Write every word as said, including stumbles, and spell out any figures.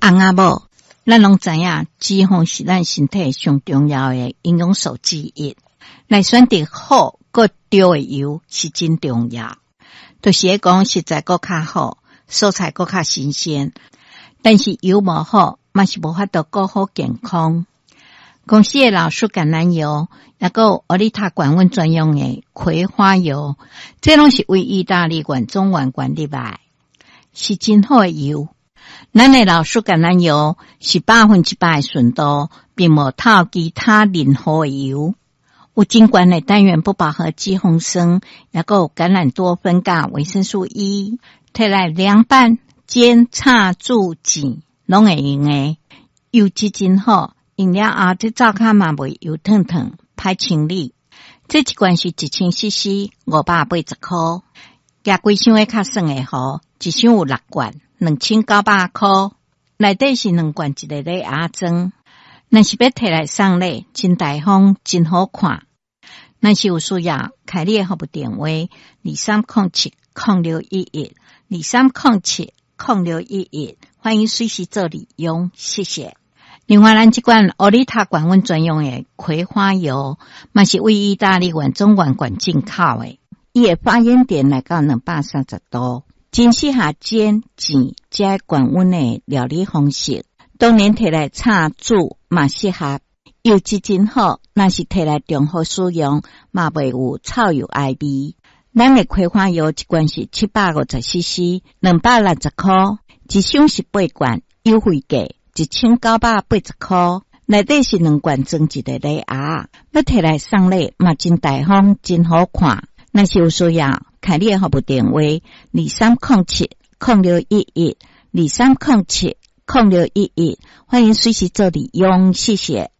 翁仔某，咱拢知影脂肪是咱身体上重要的营养素之一，来选择好佮对的油是真重要。就是讲实在佮较好，蔬菜佮较新鲜，但是油无好，嘛是无法度顾好健康。公司的老树橄榄油，也佮奥利塔管温专用的葵花油，这拢是为意大利管中丸管理来，是真好的油。咱的老树橄榄油是百分之百的纯度，并无套其他任何的油，有真悬的单元不饱和脂肪酸，也佮有橄榄多酚甲维生素 E， 摕来凉拌、煎、炒、煮、煎，拢会用的。油质真好，用了后这灶骹嘛袂油烫烫，歹清理。这一罐是一千 C C， 五百八十块。加几箱的较算的好，一箱有六罐，两千九百块。内底是两罐一个礼盒装。若是要摕来送礼，真大方，真好看。若是有需要，开你的服务电话：二三零七零六一一，二三零七零六一一，欢迎随时做利用，谢谢。另外，咱这罐奥利塔管温专用的葵花油，嘛是为意大利管中管管进口的。伊的发烟点来到两百三十度，真适合煎、煎加管温的料理方式。当然摕来炒煮嘛适合，油质真好，若是摕来中和使用，嘛袂有臭油爱味。咱的葵花油一罐是七百五十 C C， 两百六十块，一箱是八罐，优惠价一千九百八十块。内底是两罐装一个礼盒，要摕来送礼嘛真大方，真好看。若是有需要，开你的服务电话：二三零七零六一一，二三零七零六一一，欢迎随时做利用，谢谢。